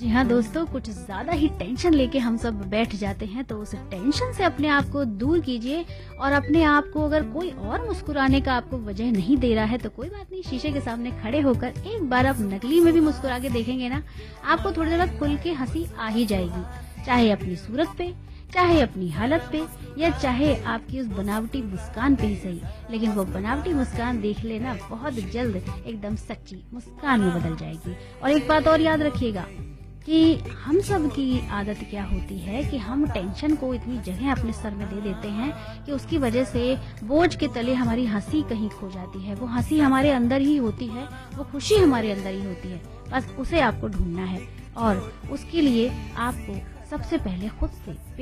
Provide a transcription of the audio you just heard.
जी हाँ दोस्तों, कुछ ज्यादा ही टेंशन लेके हम सब बैठ जाते हैं, तो उस टेंशन से अपने आप को दूर कीजिए। और अपने आप को अगर कोई और मुस्कुराने का आपको वजह नहीं दे रहा है तो कोई बात नहीं, शीशे के सामने खड़े होकर एक बार आप नकली में भी मुस्कुरा के देखेंगे ना, आपको थोड़ी देर खुल के हंसी आ ही जाएगी। चाहे अपनी सूरत पे, चाहे अपनी हालत पे, या चाहे आपकी उस बनावटी मुस्कान पे ही सही, लेकिन वो बनावटी मुस्कान देख लेना बहुत जल्द एकदम सच्ची मुस्कान में बदल जाएगी। और एक बात और याद रखिएगा कि हम सब की आदत क्या होती है कि हम टेंशन को इतनी जगह अपने सर में दे देते हैं कि उसकी वजह से बोझ के तले हमारी हंसी कहीं खो जाती है। वो हंसी हमारे अंदर ही होती है, वो खुशी हमारे अंदर ही होती है, बस उसे आपको ढूंढना है। और उसके लिए आपको सबसे पहले खुद से